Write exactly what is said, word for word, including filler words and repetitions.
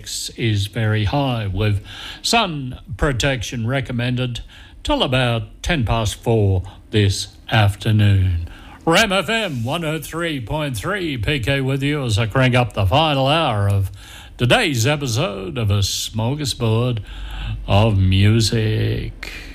is very high, with sun protection recommended till about ten past four this afternoon. Ram F M one oh three point three, P K with you as I crank up the final hour of today's episode of A Smorgasbord of Music.